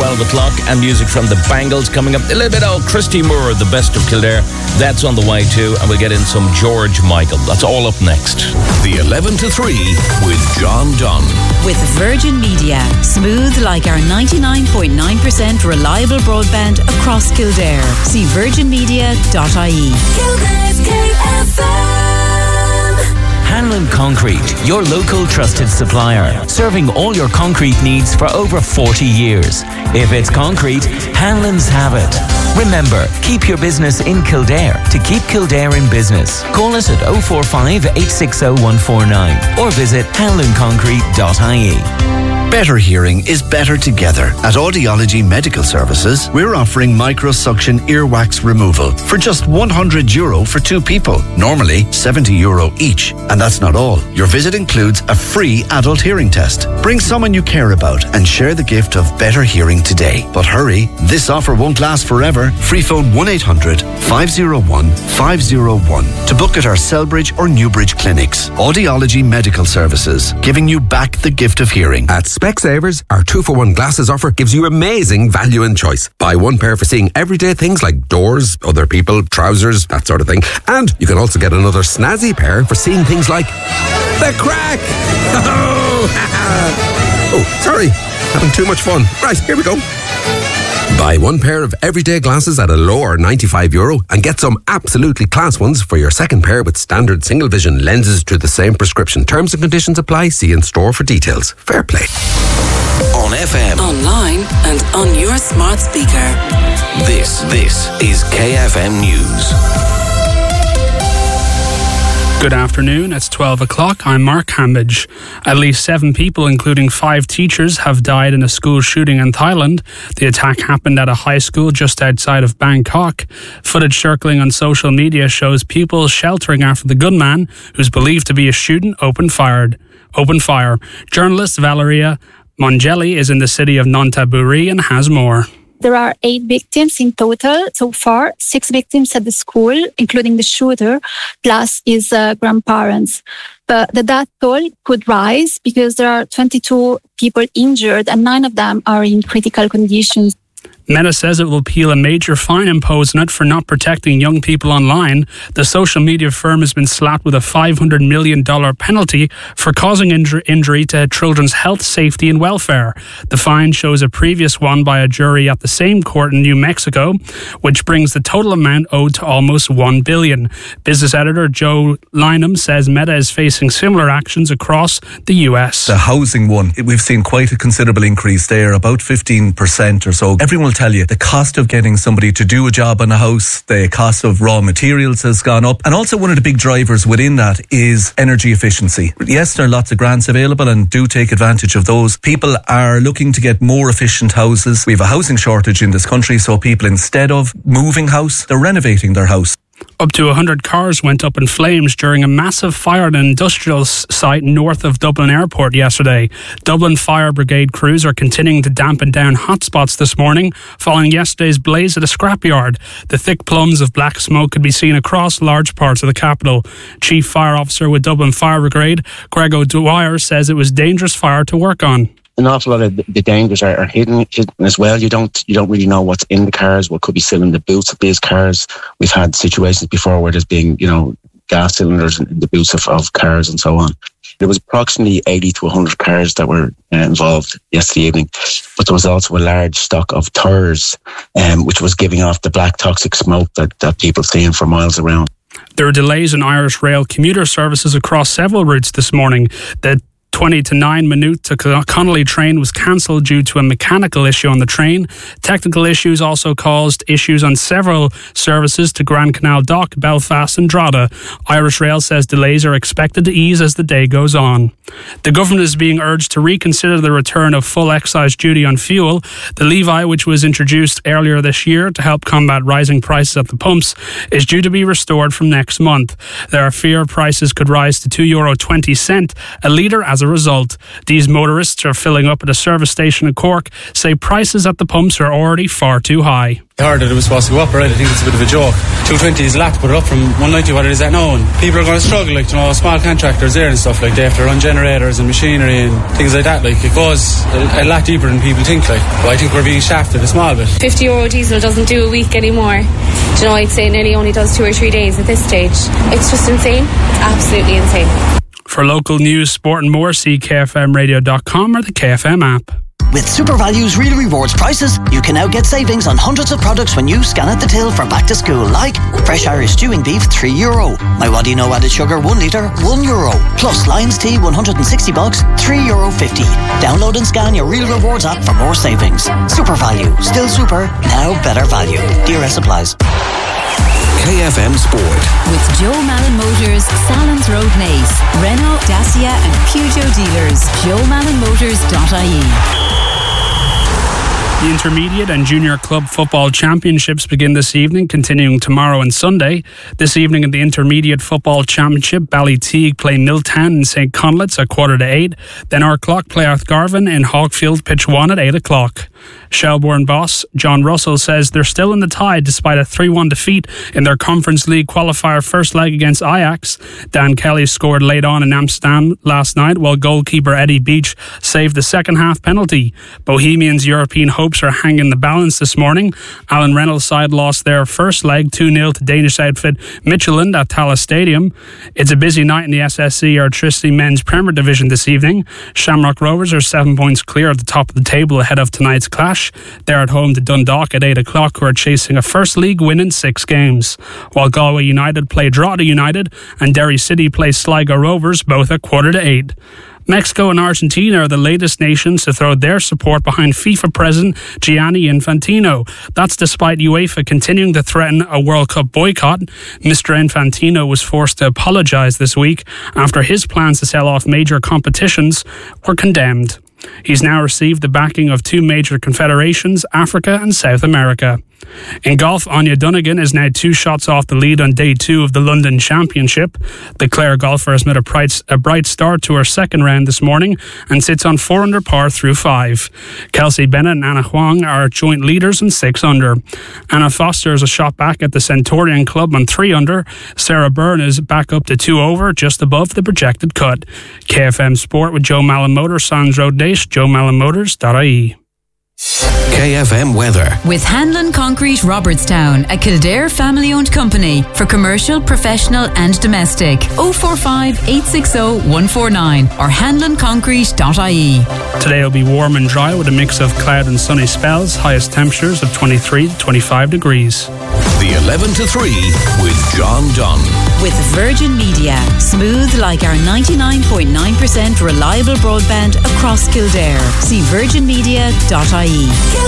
12 o'clock, and music from the Bangles coming up. A little bit of Christy Moore, the best of Kildare. That's on the way too, and we'll get in some George Michael. That's all up next. The 11 to 3 with John Dunn. With Virgin Media. Smooth like our 99.9% reliable broadband across Kildare. See virginmedia.ie. Kildare's KFM. Hanlon Concrete, your local trusted supplier, serving all your concrete needs for over 40 years. If it's concrete, Hanlon's have it. Remember, keep your business in Kildare to keep Kildare in business. Call us at 045 860 149 or visit hanlonconcrete.ie. Better hearing is better together. At Audiology Medical Services, we're offering microsuction earwax removal for just €100 for 2 people. Normally €70 each. And that's not all. Your visit includes a free adult hearing test. Bring someone you care about and share the gift of better hearing today. But hurry, this offer won't last forever. Free phone 1-800-501-501 to book at our Selbridge or Newbridge clinics. Audiology Medical Services, giving you back the gift of hearing. At Specsavers, our 2-for-1 glasses offer gives you amazing value and choice. Buy one pair for seeing everyday things like doors, other people, trousers, that sort of thing. And you can also get another snazzy pair for seeing things like the crack. Oh, sorry. Having too much fun. Right, here we go. Buy one pair of everyday glasses at a lower €95 and get some absolutely class ones for your second pair with standard single vision lenses to the same prescription. Terms and conditions apply. See in store for details. Fair play. On FM. Online and on your smart speaker. This is KFM News. Good afternoon, it's 12 o'clock. I'm Mark Hambidge. At least 7 people, including 5 teachers, have died in a school shooting in Thailand. The attack happened at a high school just outside of Bangkok. Footage circling on social media shows people sheltering after the gunman, who's believed to be a student, opened fire. Journalist Valeria Mongelli is in the city of Nonthaburi and has more. There are 8 victims in total so far, 6 victims at the school, including the shooter, plus his grandparents. But the death toll could rise because there are 22 people injured and 9 of them are in critical conditions. Meta says it will appeal a major fine imposed on it for not protecting young people online. The social media firm has been slapped with a $500 million penalty for causing injury to children's health, safety and welfare. The fine shows a previous one by a jury at the same court in New Mexico, which brings the total amount owed to almost $1 billion. Business editor Joe Lynham says Meta is facing similar actions across the US. The housing one, we've seen quite a considerable increase there, about 15% or so. Everyone will tell you the cost of getting somebody to do a job on a house, the cost of raw materials has gone up, and also one of the big drivers within that is energy efficiency. Yes, there are lots of grants available and do take advantage of those. People are looking to get more efficient houses. We have a housing shortage in this country, so people, instead of moving house, they're renovating their house. Up to 100 cars went up in flames during a massive fire at an industrial site north of Dublin Airport yesterday. Dublin Fire Brigade crews are continuing to dampen down hotspots this morning following yesterday's blaze at a scrapyard. The thick plumes of black smoke could be seen across large parts of the capital. Chief Fire Officer with Dublin Fire Brigade, Greg O'Dwyer, says it was dangerous fire to work on. An awful lot of the dangers are hidden as well. You don't really know what's in the cars, what could be still in the boots of these cars. We've had situations before where there's been, gas cylinders in the boots of cars and so on. There was approximately 80 to 100 cars that were involved yesterday evening, but there was also a large stock of TERS, which was giving off the black toxic smoke that people seeing for miles around. There are delays in Irish Rail commuter services across several routes this morning. The 20 to 9 Maynooth to Connolly train was cancelled due to a mechanical issue on the train. Technical issues also caused issues on several services to Grand Canal Dock, Belfast and Drogheda. Irish Rail says delays are expected to ease as the day goes on. The government is being urged to reconsider the return of full excise duty on fuel. The levy, which was introduced earlier this year to help combat rising prices at the pumps, is due to be restored from next month. There are fear prices could rise to €2.20 a litre as a result. These motorists are filling up at a service station in Cork say prices at the pumps are already far too high. I heard that it was supposed to go up, right? I think it's a bit of a joke. 220 is a lot to put it up from 190 what it is at now, and people are going to struggle, like, you know, small contractors there and stuff, like, they have to run generators and machinery and things like that, like, it goes a lot deeper than people think, like, but I think we're being shafted a small bit. €50 diesel doesn't do a week anymore. Do you know, I'd say nearly only does 2 or 3 days at this stage. It's just insane. It's absolutely insane. For local news, sport and more, see kfmradio.com or the KFM app. With SuperValue's Real Rewards prices, you can now get savings on hundreds of products when you scan at the till for back to school, like fresh Irish stewing beef, €3. My What Do You Know added sugar, 1 litre, €1. Plus Lions tea, 160 bucks, €3.50. Download and scan your Real Rewards app for more savings. SuperValue, still super, now better value. DRS applies. KFM Sport. With Joe Malin Motors, Salons Road Naas, Renault, Dacia and Peugeot dealers. JoeMalinMotors.ie. The Intermediate and Junior Club Football Championships begin this evening, continuing tomorrow and Sunday. This evening in the Intermediate Football Championship, Ballyteague play Milltown in St. Conleth's at 7:45. Then Arklock play Athgarvan in Hawkfield, pitch 1 at 8 o'clock. Shelbourne boss John Russell says they're still in the tie despite a 3-1 defeat in their Conference League qualifier first leg against Ajax. Dan Kelly scored late on in Amsterdam last night, while goalkeeper Eddie Beach saved the second half penalty. Bohemians' European hopes are hanging the balance this morning. Alan Reynolds' side lost their first leg 2-0 to Danish outfit Midtjylland at Tallaght Stadium. It's a busy night in the SSE Electricity Men's Premier Division this evening. Shamrock Rovers are 7 points clear at the top of the table ahead of tonight's clash. They're at home to Dundalk at 8 o'clock, who are chasing a first league win in 6 games. While Galway United play Drogheda United and Derry City play Sligo Rovers, both at 7:45. Mexico and Argentina are the latest nations to throw their support behind FIFA President Gianni Infantino. That's despite UEFA continuing to threaten a World Cup boycott. Mr. Infantino was forced to apologise this week after his plans to sell off major competitions were condemned. He's now received the backing of 2 major confederations, Africa and South America. In golf, Anya Dunnigan is now 2 shots off the lead on day 2 of the London Championship. The Clare golfer has made a bright start to her second round this morning and sits on 4 under par through 5. Kelsey Bennett and Anna Huang are joint leaders on 6 under. Anna Foster is a shot back at the Centurion Club on 3 under. Sarah Byrne is back up to 2 over, just above the projected cut. KFM Sport with Joe Malin Motors, Sands Road Naas, JoeMalinMotors.ie. KFM Weather. With Hanlon Concrete Robertstown, a Kildare family-owned company for commercial, professional and domestic. 045 860 149 or hanlonconcrete.ie. Today will be warm and dry with a mix of cloud and sunny spells. Highest temperatures of 23 to 25 degrees. The 11 to 3 with John Dunn. With Virgin Media. Smooth like our 99.9% reliable broadband across Kildare. See virginmedia.ie.